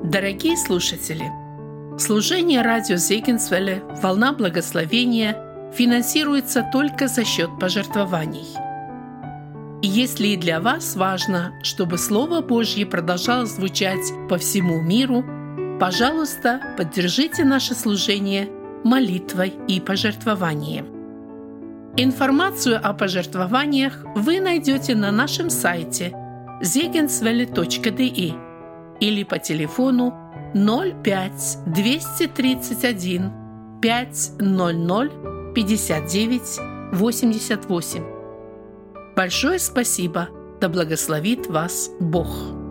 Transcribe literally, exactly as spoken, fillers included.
Дорогие слушатели, служение радио Зегенсвелле «Волна благословения» финансируется только за счет пожертвований. И если и для вас важно, чтобы Слово Божье продолжало звучать по всему миру, пожалуйста, поддержите наше служение молитвой и пожертвованием. Информацию о пожертвованиях вы найдете на нашем сайте зегенсвелле точка де или по телефону ноль пять двести тридцать один пять ноль ноль пятьдесят девять восемьдесят восемь. Большое спасибо, да благословит вас Бог.